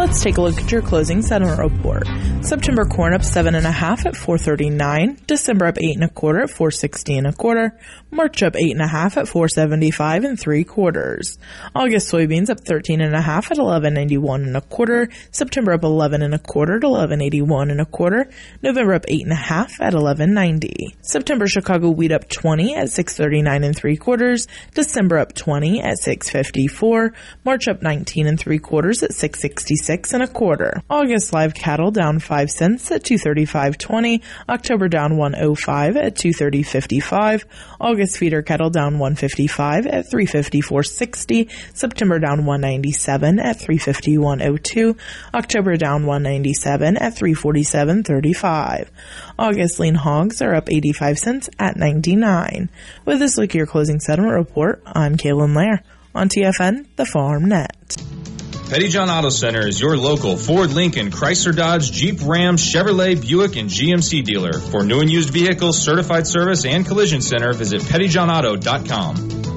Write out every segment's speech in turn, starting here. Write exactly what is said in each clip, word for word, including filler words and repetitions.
Let's take a look at your closing settlement report. September corn up seven and a half at four thirty-nine. December up eight and a quarter at four sixty and a quarter. March up eight and a half at four seventy-five and three quarters. August soybeans up thirteen and a half at eleven ninety-one and a quarter. September up eleven and a quarter at eleven eighty-one and a quarter. November up eight and a half at eleven ninety. September Chicago wheat up twenty at six thirty-nine and three quarters. December up twenty at six fifty-four. March up nineteen and three quarters at six sixty-six and a quarter. August live cattle down five cents at two thirty-five twenty. October down one oh five at two thirty fifty-five. August feeder cattle down one fifty-five at three fifty-four sixty. September down one ninety-seven at three fifty-one oh two. October down one ninety-seven at three forty-seven thirty-five. August lean hogs are up eighty-five cents at ninety-nine. With this look at your closing settlement report, I'm Kaylin Lair on T F N, the Farm Net. Pettyjohn Auto Center is your local Ford, Lincoln, Chrysler, Dodge, Jeep, Ram, Chevrolet, Buick, and G M C dealer. For new and used vehicles, certified service, and collision center, visit pettyjohn auto dot com.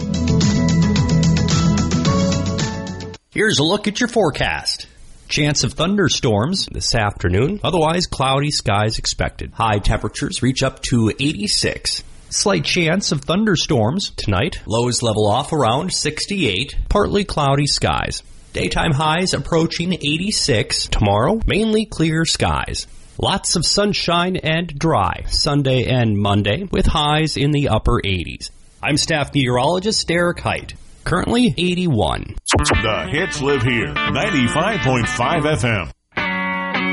Here's a look at your forecast. Chance of thunderstorms this afternoon, otherwise cloudy skies expected. High temperatures reach up to eighty-six. Slight chance of thunderstorms tonight. Lows level off around sixty-eight. Partly cloudy skies. Daytime highs approaching eighty-six. Tomorrow, mainly clear skies. Lots of sunshine and dry Sunday and Monday with highs in the upper eighties. I'm staff meteorologist Derek Height. Currently eighty-one. The hits live here. ninety-five point five F M.